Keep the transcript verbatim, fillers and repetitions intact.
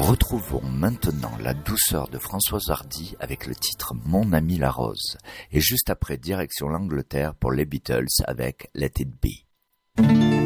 Retrouvons maintenant la douceur de Françoise Hardy avec le titre « Mon ami la rose » et juste après direction l'Angleterre pour les Beatles avec « Let it be ».